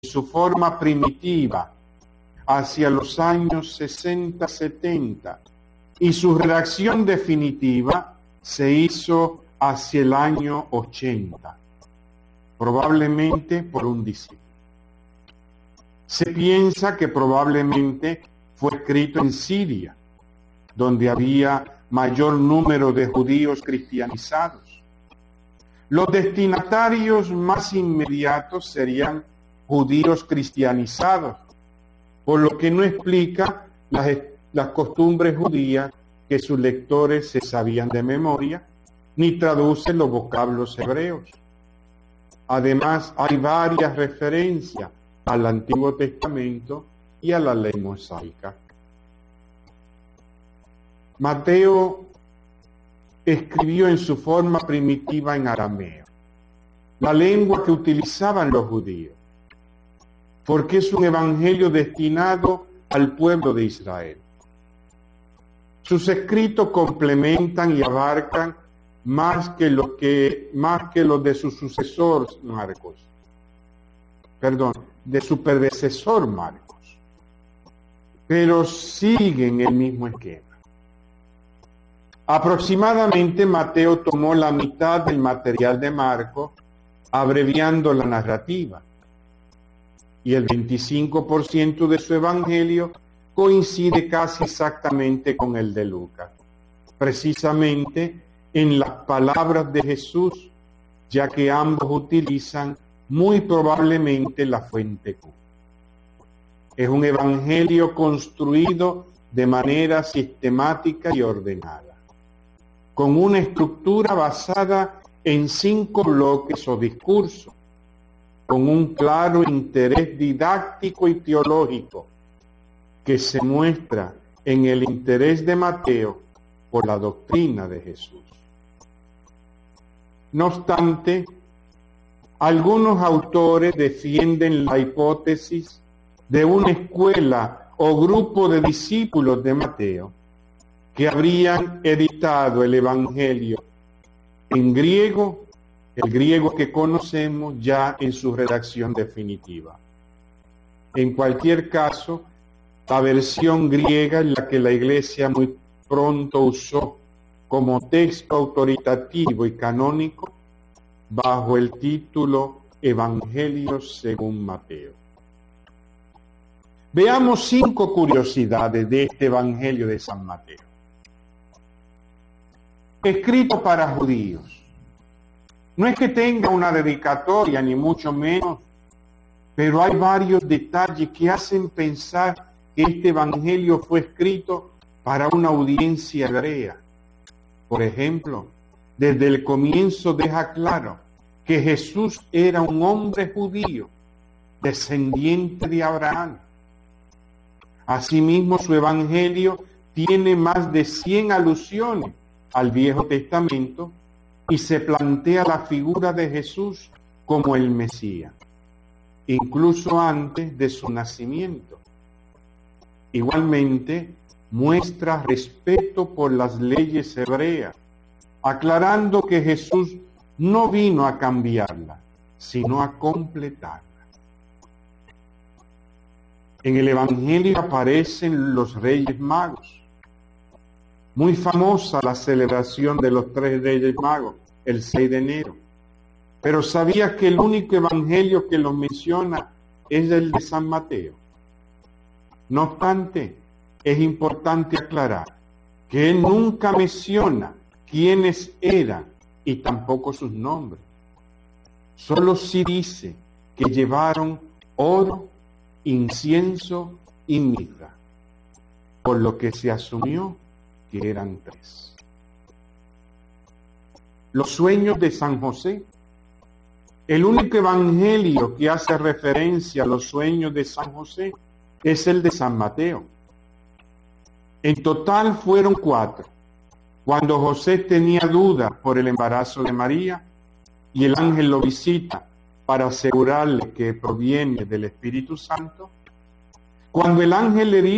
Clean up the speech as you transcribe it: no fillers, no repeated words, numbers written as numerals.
su forma primitiva hacia los años 60-70 y su redacción definitiva se hizo hacia el año 80, probablemente por un discípulo. Se piensa que probablemente fue escrito en Siria, donde había mayor número de judíos cristianizados. Los destinatarios más inmediatos serían judíos cristianizados, por lo que no explica las costumbres judías que sus lectores se sabían de memoria, ni traduce los vocablos hebreos. Además, hay varias referencias al Antiguo Testamento y a la ley mosaica. Mateo escribió en su forma primitiva en arameo, la lengua que utilizaban los judíos, porque es un evangelio destinado al pueblo de Israel. Sus escritos complementan y abarcan más que los de su sucesor Marcos. De su predecesor Marcos. Pero siguen el mismo esquema. Aproximadamente Mateo tomó la mitad del material de Marcos, abreviando la narrativa, y el 25% de su evangelio coincide casi exactamente con el de Lucas, precisamente en las palabras de Jesús, ya que ambos utilizan muy probablemente la fuente Q. Es un evangelio construido de manera sistemática y ordenada, con una estructura basada en 5 bloques o discursos, con un claro interés didáctico y teológico que se muestra en el interés de Mateo por la doctrina de Jesús. No obstante, algunos autores defienden la hipótesis de una escuela o grupo de discípulos de Mateo que habrían editado el Evangelio en griego, el griego que conocemos ya en su redacción definitiva. En cualquier caso, la versión griega es la que la Iglesia muy pronto usó como texto autoritativo y canónico bajo el título Evangelio según Mateo. Veamos 5 curiosidades de este Evangelio de San Mateo. Escrito para judíos. No es que tenga una dedicatoria, ni mucho menos, pero hay varios detalles que hacen pensar que este Evangelio fue escrito para una audiencia hebrea. Por ejemplo, desde el comienzo deja claro que Jesús era un hombre judío, descendiente de Abraham. Asimismo, su Evangelio tiene más de 100 alusiones al Viejo Testamento y se plantea la figura de Jesús como el Mesías, incluso antes de su nacimiento. Igualmente, muestra respeto por las leyes hebreas, aclarando que Jesús no vino a cambiarlas, sino a completarlas. En el Evangelio aparecen los Reyes Magos. Muy famosa la celebración de los 3 Reyes Magos, el 6 de enero. Pero ¿sabías que el único Evangelio que los menciona es el de San Mateo? No obstante, es importante aclarar que él nunca menciona quiénes eran y tampoco sus nombres. Solo sí dice que llevaron oro, incienso y mirra, por lo que se asumió que eran 3. Los sueños de San José. El único evangelio que hace referencia a los sueños de San José es el de San Mateo. En total fueron 4. Cuando José tenía dudas por el embarazo de María y el ángel lo visita para asegurarle que proviene del Espíritu Santo, cuando el ángel le dice